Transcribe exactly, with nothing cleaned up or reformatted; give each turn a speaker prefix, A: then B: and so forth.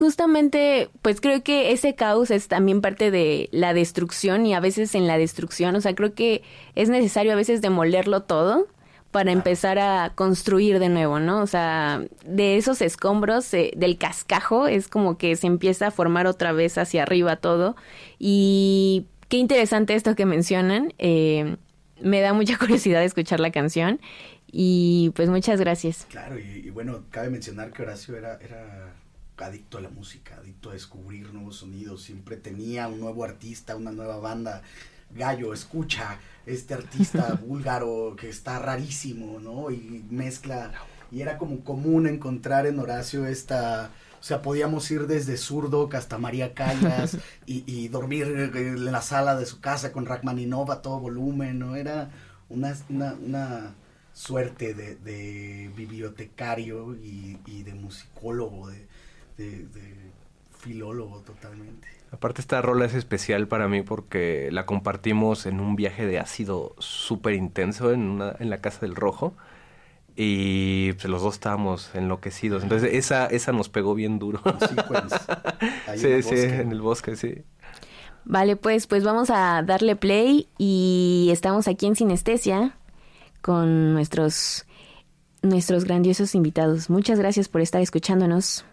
A: Justamente, pues creo que ese caos es también parte de la destrucción y a veces en la destrucción, o sea, creo que es necesario a veces demolerlo todo para empezar a construir de nuevo, ¿no? O sea, de esos escombros, eh, del cascajo, es como que se empieza a formar otra vez hacia arriba todo. Y qué interesante esto que mencionan. Eh, me da mucha curiosidad escuchar la canción y pues muchas gracias.
B: Claro, y, y bueno, cabe mencionar que Horacio era, era adicto a la música, adicto a descubrir nuevos sonidos, siempre tenía un nuevo artista, una nueva banda. Gallo, escucha este artista búlgaro que está rarísimo, ¿no? Y mezcla, y era como común encontrar en Horacio esta, o sea, podíamos ir desde Zurdok hasta María Callas y, y dormir en la sala de su casa con Rachmaninoff a todo volumen, ¿no? Era una, una, una suerte de, de bibliotecario y, y de musicólogo, de, de, de filólogo totalmente.
C: Aparte esta rola es especial para mí porque la compartimos en un viaje de ácido súper intenso en, una, en la Casa del Rojo y pues, los dos estábamos enloquecidos. Entonces esa esa nos pegó bien duro. Sí, en sí, en el bosque, sí.
A: Vale, pues, pues vamos a darle play y estamos aquí en Sinestesia con nuestros, nuestros grandiosos invitados. Muchas gracias por estar escuchándonos.